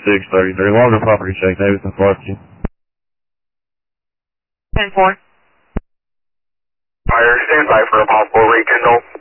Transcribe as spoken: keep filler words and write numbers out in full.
six thirty-three. Longer property check, Davis and Florida. ten four. Fire, stand by for a possible rekindle.